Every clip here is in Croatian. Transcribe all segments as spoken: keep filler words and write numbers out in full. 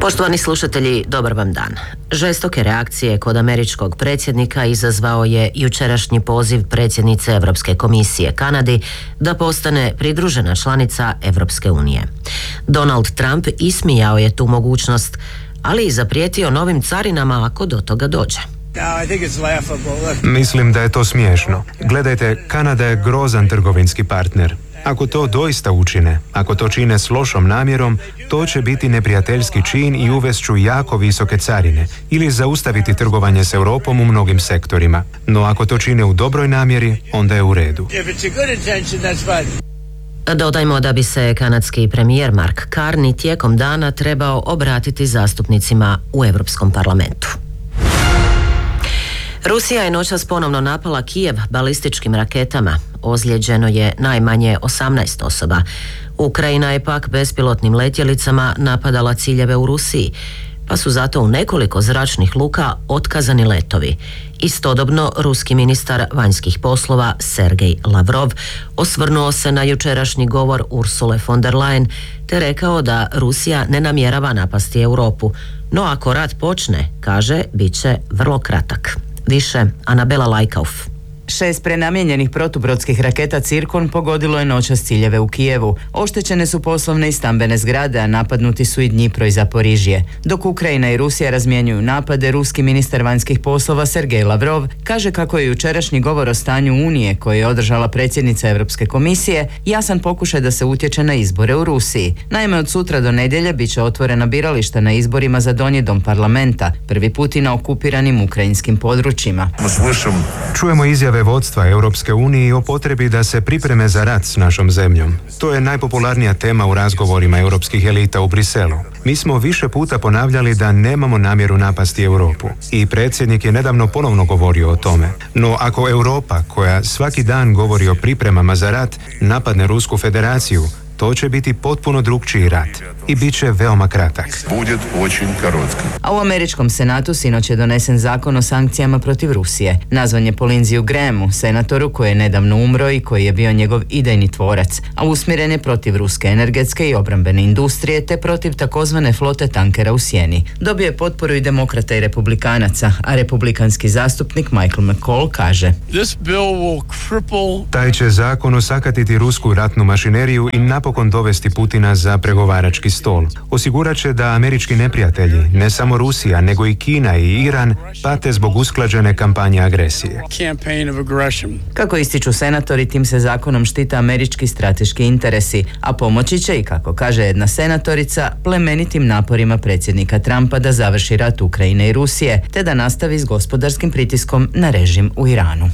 Poštovani slušatelji, dobar vam dan. Žestoke reakcije kod američkog predsjednika izazvao je jučerašnji poziv predsjednice Europske komisije Kanadi da postane pridružena članica Europske unije. Donald Trump ismijao je tu mogućnost, ali i zaprijetio novim carinama ako do toga dođe. Mislim da je to smiješno. Gledajte, Kanada je grozan trgovinski partner. Ako to doista učine, ako to čine s lošom namjerom, to će biti neprijateljski čin i uvest ću jako visoke carine ili zaustaviti trgovanje s Europom u mnogim sektorima. No ako to čine u dobroj namjeri, onda je u redu. Dodajmo da bi se kanadski premijer Mark Carney tijekom dana trebao obratiti zastupnicima u Europskom parlamentu. Rusija je noćas ponovno napala Kijev balističkim raketama. Ozlijeđeno je najmanje osamnaest osoba. Ukrajina je pak bespilotnim letjelicama napadala ciljeve u Rusiji, pa su zato u nekoliko zračnih luka otkazani letovi. Istodobno, ruski ministar vanjskih poslova Sergej Lavrov osvrnuo se na jučerašnji govor Ursule von der Leyen te rekao da Rusija ne namjerava napasti Europu, no ako rat počne, kaže, bit će vrlo kratak. Više Anabela Lajkauf. Šest prenamijenjenih protubrodskih raketa Cirkon pogodilo je noćas ciljeve u Kijevu. Oštećene su poslovne i stambene zgrade, a napadnuti su i Dnjipro i Zaporižje. Dok Ukrajina i Rusija razmjenjuju napade, ruski ministar vanjskih poslova Sergej Lavrov kaže kako je jučerašnji govor o stanju Unije, koji je održala predsjednica Europske komisije, jasan pokušaj da se utječe na izbore u Rusiji. Naime, od sutra do nedjelje bit će otvorena birališta na izborima za donji dom parlamenta, prvi put i na okupiranim ukrajinskim područjima. Čujemo izjave vodstva Europske unije o potrebi da se pripreme za rat s našom zemljom. To je najpopularnija tema u razgovorima europskih elita u Briselu. Mi smo više puta ponavljali da nemamo namjeru napasti Europu i predsjednik je nedavno ponovno govorio o tome. No ako Europa, koja svaki dan govori o pripremama za rat, napadne Rusku federaciju, to će biti potpuno drugčiji rat i bit će veoma kratak. A u američkom senatu sinoć je donesen zakon o sankcijama protiv Rusije. Nazvan je po Lindseyju Grahamu, senatoru koji je nedavno umro i koji je bio njegov idejni tvorac, a usmjeren je protiv ruske energetske i obrambene industrije te protiv takozvane flote tankera u sjeni. Dobio je potporu i demokrata i republikanaca, a republikanski zastupnik Michael McCall kaže: Taj će zakon osakatiti rusku ratnu mašineriju i napokon dovesti Putina za pregovarački stol. Osigurat će da američki neprijatelji, ne samo Rusija, nego i Kina i Iran, pate zbog usklađene kampanje agresije. Kako ističu senatori, tim se zakonom štita američki strateški interesi, a pomoći će, i kako kaže jedna senatorica, plemenitim naporima predsjednika Trumpa da završi rat Ukrajine i Rusije, te da nastavi s gospodarskim pritiskom na režim u Iranu.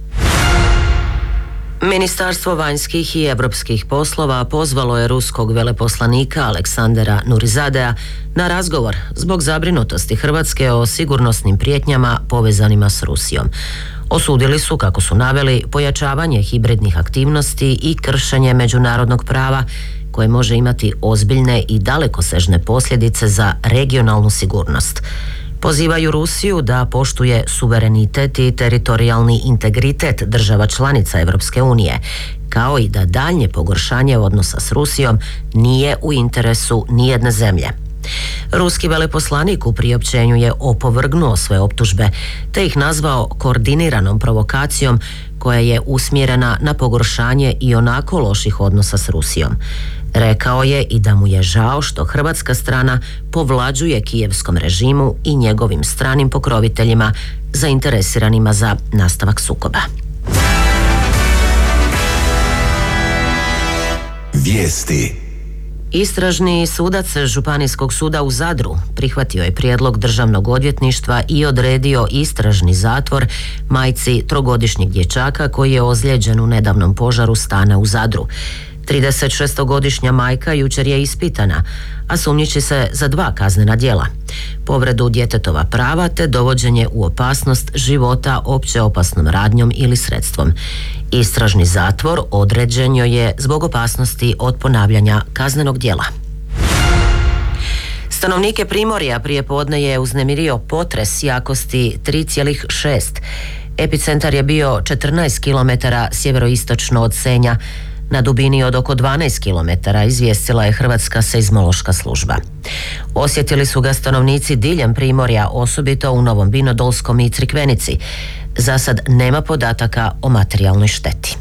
Ministarstvo vanjskih i europskih poslova pozvalo je ruskog veleposlanika Aleksandera Nurizadea na razgovor zbog zabrinutosti Hrvatske o sigurnosnim prijetnjama povezanima s Rusijom. Osudili su, kako su naveli, pojačavanje hibridnih aktivnosti i kršenje međunarodnog prava koje može imati ozbiljne i dalekosežne posljedice za regionalnu sigurnost. Pozivaju Rusiju da poštuje suverenitet i teritorijalni integritet država članica Europske unije, kao i da daljnje pogoršanje odnosa s Rusijom nije u interesu nijedne zemlje. Ruski veleposlanik u priopćenju je opovrgnuo sve optužbe, te ih nazvao koordiniranom provokacijom koja je usmjerena na pogoršanje i onako loših odnosa s Rusijom. Rekao je i da mu je žao što hrvatska strana povlađuje kijevskom režimu i njegovim stranim pokroviteljima zainteresiranima za nastavak sukoba. Vijesti. Istražni sudac Županijskog suda u Zadru prihvatio je prijedlog državnog odvjetništva i odredio istražni zatvor majci trogodišnjeg dječaka koji je ozlijeđen u nedavnom požaru stana u Zadru. tridesetšestogodišnja majka jučer je ispitana, a sumnjiči se za dva kaznena djela: povredu djetetova prava te dovođenje u opasnost života opće opasnom radnjom ili sredstvom. Istražni zatvor određen joj je zbog opasnosti od ponavljanja kaznenog djela. Stanovnike Primorja prije podne je uznemirio potres jakosti tri zarez šest. Epicentar je bio četrnaest kilometara sjeveroistočno od Senja. na dubini od oko dvanaest kilometara, izvijestila je Hrvatska seizmološka služba. Osjetili su ga stanovnici diljem Primorja, osobito u Novom Vinodolskom i Crikvenici. Za sad nema podataka o materijalnoj šteti.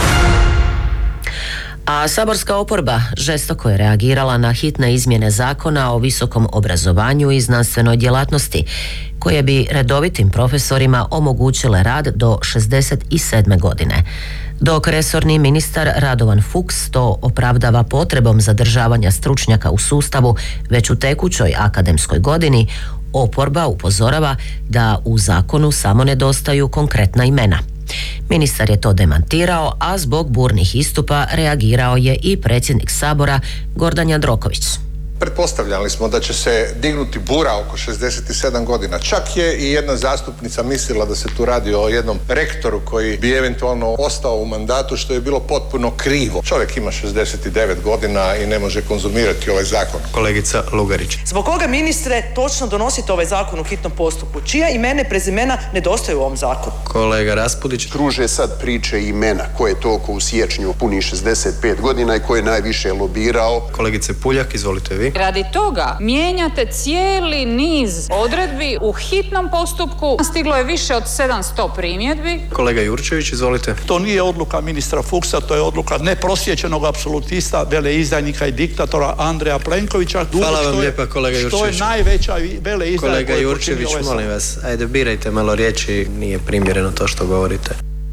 A saborska oporba žestoko je reagirala na hitne izmjene zakona o visokom obrazovanju i znanstvenoj djelatnosti, koje bi redovitim profesorima omogućile rad do šezdeset sedme godine. Dok resorni ministar Radovan Fuchs to opravdava potrebom zadržavanja stručnjaka u sustavu već u tekućoj akademskoj godini, oporba upozorava da u zakonu samo nedostaju konkretna imena. Ministar je to demantirao, a zbog burnih istupa reagirao je i predsjednik Sabora Gordan Jandroković. Pretpostavljali smo da će se dignuti bura oko šezdeset sedam godina. Čak je i jedna zastupnica mislila da se tu radi o jednom rektoru koji bi eventualno ostao u mandatu, što je bilo potpuno krivo. Čovjek ima šezdeset devet godina i ne može konzumirati ovaj zakon. Kolegica Lugarić. Zbog koga, ministre, točno donosite ovaj zakon u hitnom postupku? Čija imena i prezimena nedostaju u ovom zakonu? Kolega Raspudić. Kruže sad priče imena. Ko je toliko u siječnju puni šezdeset pet godina i ko je najviše lobirao. Kolegice Puljak, izvolite vi. Radi toga mijenjate cijeli niz odredbi u hitnom postupku. Stiglo je više od sedamsto primjedbi. Kolega Jurčević, izvolite. To nije odluka ministra Fuchsa, to je odluka neprosječenog apsolutista, veleizdajnika i diktatora Andreja Plenkovića. Hvala vam lijepa, kolega Jurčević. Što je najveća veleizdaja. Kolega Jurčević, molim vas, ajde birajte malo riječi, nije primjereno to što govorite.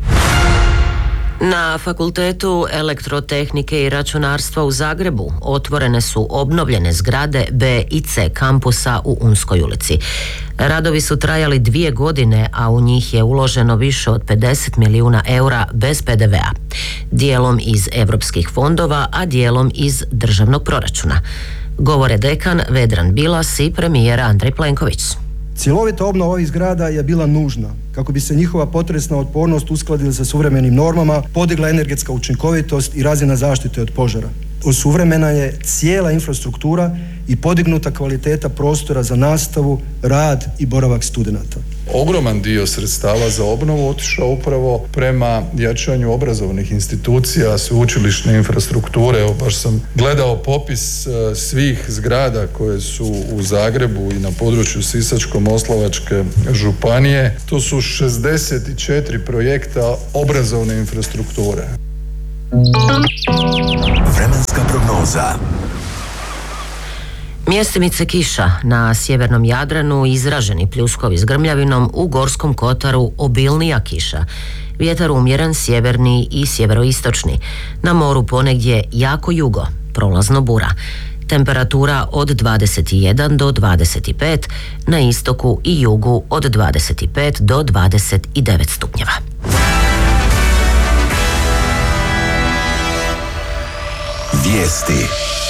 Na Fakultetu elektrotehnike i računarstva u Zagrebu otvorene su obnovljene zgrade B i C kampusa u Unskoj ulici. Radovi su trajali dvije godine, a u njih je uloženo više od pedeset milijuna eura bez pe de vea. Dijelom iz europskih fondova, a dijelom iz državnog proračuna. Govore dekan Vedran Bilas i premijer Andrej Plenković. Cjelovita obnova ovih zgrada je bila nužna kako bi se njihova potresna otpornost uskladila sa suvremenim normama, podigla energetska učinkovitost i razina zaštite od požara. Osuvremena je cijela infrastruktura i podignuta kvaliteta prostora za nastavu, rad i boravak studenata. Ogroman dio sredstava za obnovu otišao upravo prema jačanju obrazovnih institucija, sveučilišne infrastrukture. Evo, baš sam gledao popis svih zgrada koje su u Zagrebu i na području Sisačko-moslavačke županije. To su šezdeset četiri projekta obrazovne infrastrukture. Vremenska prognoza. Mjestimice kiša na sjevernom Jadranu, izraženi pljuskovi s grmljavinom, u Gorskom kotaru obilnija kiša. Vjetar umjeren, sjeverni i sjeveroistočni. Na moru ponegdje jako jugo, prolazno bura. Temperatura od dvadeset jedan do dvadeset pet, na istoku i jugu od dvadeset pet do dvadeset devet stupnjeva. Vijesti.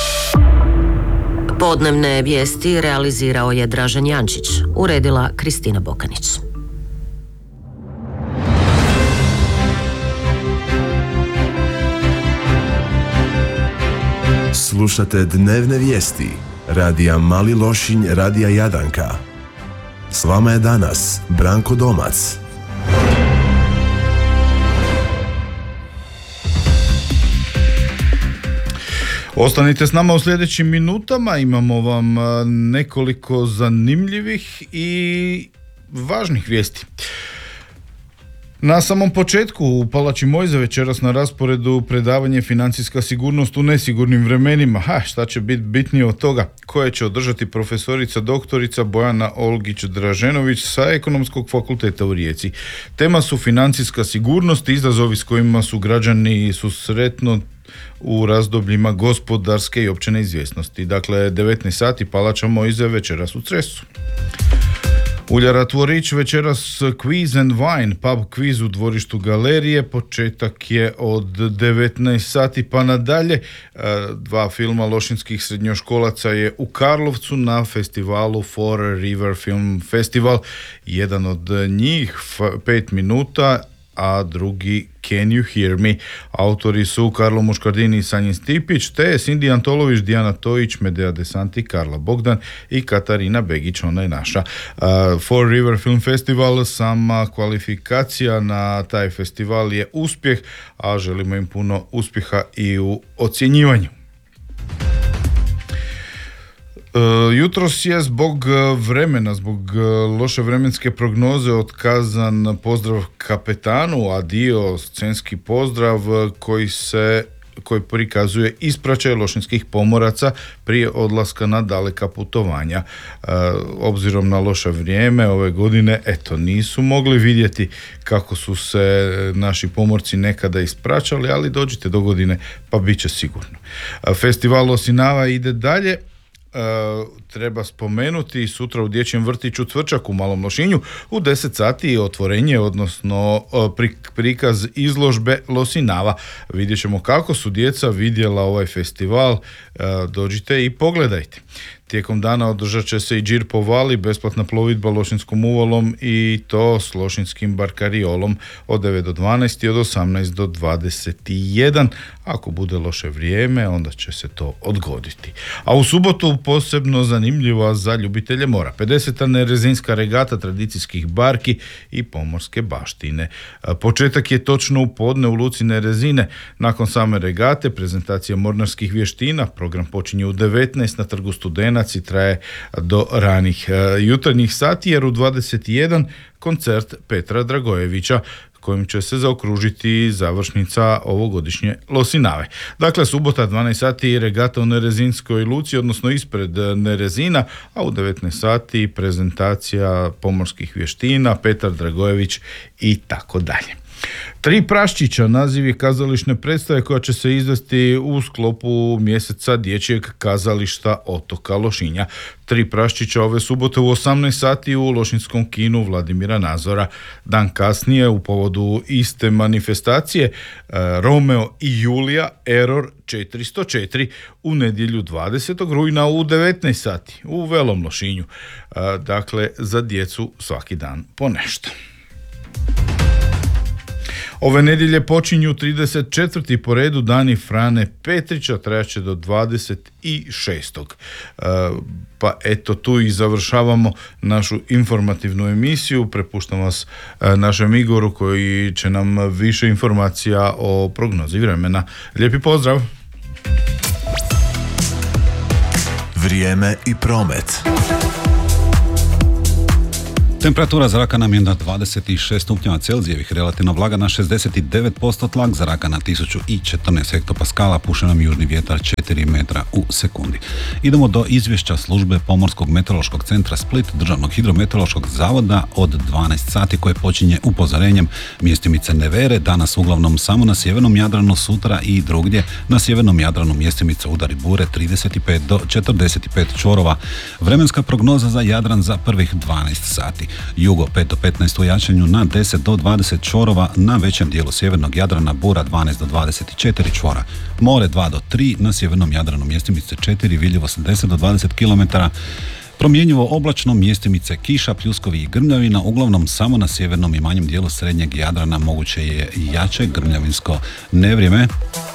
Podnevne vijesti realizirao je Dražen Jančić, uredila Kristina Bokanić. Slušate dnevne vijesti radija Mali Lošinj, radija Jadanka. S vama je danas Branko Domac. Ostanite s nama u sljedećim minutama, imamo vam nekoliko zanimljivih i važnih vijesti. Na samom početku u Palači Mojze večeras na rasporedu predavanje Financijska sigurnost u nesigurnim vremenima. Ha, šta će biti bitnije od toga? Koje će održati profesorica doktorica Bojana Olgić-Draženović sa Ekonomskog fakulteta u Rijeci. Tema su financijska sigurnost i izazovi s kojima su građani susretno u razdobljima gospodarske i opće neizvjesnosti. Dakle, devetnaest sati Palača Mojze večeras u Cresu. Uljara Tvorić večeras Quiz and Wine, pub quiz u dvorištu galerije. Početak je od devetnaest sati pa nadalje. Dva filma lošinskih srednjoškolaca je u Karlovcu na festivalu Four River Film Festival. Jedan od njih, pet minuta, a drugi Can You Hear Me. Autori su Karlo Muškardini i Sanjin Stipić, te Cindy Antolović, Dijana Tojić, Medea Desanti, Karla Bogdan i Katarina Begić, ona je naša. Uh, Four River Film Festival, sama kvalifikacija na taj festival je uspjeh, a želimo im puno uspjeha i u ocjenjivanju. Jutros je zbog vremena, zbog loše vremenske prognoze otkazan pozdrav kapetanu, a dio scenski pozdrav koji se koji prikazuje ispraćaj lošinskih pomoraca prije odlaska na daleka putovanja. E, obzirom na loše vrijeme ove godine, eto, nisu mogli vidjeti kako su se naši pomorci nekada ispraćali, ali dođite do godine pa bit će sigurno. E, Festival Losinava ide dalje. Uh, treba spomenuti sutra u dječjem vrtiću Tvrčak u Malom Lošinju u deset sati je otvorenje, odnosno uh, prikaz izložbe Losinava. Vidjet ćemo kako su djeca vidjela ovaj festival, uh, dođite i pogledajte. Tijekom dana održat će se i džir po vali, besplatna plovidba Lošinskom uvalom i to s Lošinskim barkariolom od devet do dvanaest i od osamnaest do dvadeset jedan. Ako bude loše vrijeme, onda će se to odgoditi. A u subotu posebno zanimljiva za ljubitelje mora. pedeseta nerezinska regata tradicijskih barki i pomorske baštine. Početak je točno u podne u luci Nerezine. Nakon same regate, prezentacija mornarskih vještina, program počinje u devetnaest na trgu Studenac i traje do ranih jutarnjih sati, jer u dvadeset jedan koncert Petra Dragojevića, kojim će se zaokružiti završnica ovogodišnje Losinave. Dakle, subota dvanaest sati regata u Nerezinskoj luci, odnosno ispred Nerezina, a u devetnaest sati prezentacija pomorskih vještina, Petar Dragojević i tako dalje. Tri praščića naziv je kazališne predstave koja će se izvesti u sklopu mjeseca dječjeg kazališta otoka Lošinja. Tri praščića ove subote u osamnaest sati u Lošinskom kinu Vladimira Nazora. Dan kasnije u povodu iste manifestacije Romeo i Julija Error četiristo četiri u nedjelju dvadesetog rujna u devetnaest sati u Velom Lošinju. Dakle, za djecu svaki dan po nešto. Ove nedjelje počinju trideset četvrti po redu dani Frane Petrića, trajaće do dvadeset šestog E, pa eto, tu i završavamo našu informativnu emisiju. Prepuštam vas e, našem Igoru koji će nam više informacija o prognozi vremena. Lijepi pozdrav! Vrijeme i promet. Temperatura zraka nam je na dvadeset šest stupnjeva Celzijevih, relativna vlaga na šezdeset devet posto, tlak zraka na tisuću četrnaest hektopaskala, puše nam južni vjetar četiri metra u sekundi. Idemo do izvješća službe Pomorskog meteorološkog centra Split, Državnog hidrometeorološkog zavoda od dvanaest sati koje počinje upozorenjem mjestimice nevere, danas uglavnom samo na sjevernom Jadranu, sutra i drugdje na sjevernom Jadranu mjestimice udari bure trideset pet do četrdeset pet čvorova. Vremenska prognoza za Jadran za prvih dvanaest sati. Jugo pet do petnaest u jačanju na deset do dvadeset čvorova, na većem dijelu sjevernog Jadrana bura dvanaest do dvadeset četiri čvora. More dva do tri, na sjevernom Jadranu mjestimice četiri, vidljivost deset do dvadeset kilometara. Promjenjivo oblačno, mjestimice kiša, pljuskovi i grmljavina, uglavnom samo na sjevernom i manjem dijelu srednjeg Jadrana moguće je jače grmljavinsko nevrijeme.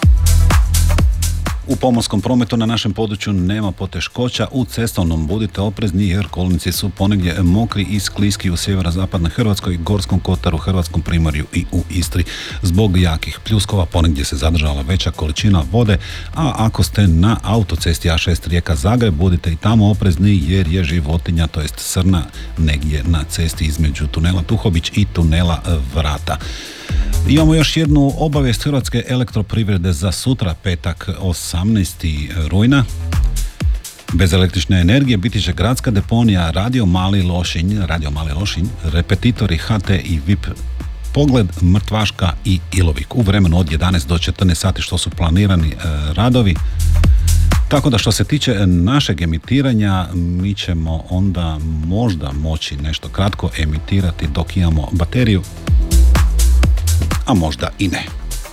U pomorskom prometu na našem području nema poteškoća, u cestovnom budite oprezni jer kolnici su ponegdje mokri i skliski u sjeverozapadnoj Hrvatskoj, Gorskom kotaru, Hrvatskom primorju i u Istri. Zbog jakih pljuskova ponegdje se zadržala veća količina vode, a ako ste na autocesti A šest Rijeka-Zagreb, budite i tamo oprezni jer je životinja, to jest srna, negdje na cesti između tunela Tuhobić i tunela Vrata. Imamo još jednu obavijest Hrvatske elektroprivrede za sutra, petak osamnaesti rujna. Bez električne energije biti će gradska deponija Radio Mali Lošinj, Radio Mali Lošinj, repetitori H T i V I P Pogled, Mrtvaška i Ilovik u vremenu od jedanaest do četrnaest sati što su planirani e, radovi. Tako da što se tiče našeg emitiranja, mi ćemo onda možda moći nešto kratko emitirati dok imamo bateriju, a možda i ne.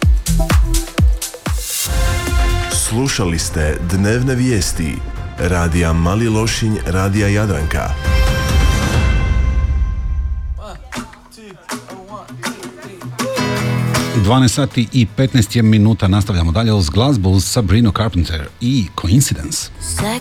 Slušali ste dnevne vijesti Radija Mali Lošinj, Radija Jadranka. One, two, one, two, three. dvanaest sati i petnaest minuta nastavljamo dalje uz glazbu uz Sabrina Carpenter i Coincidence.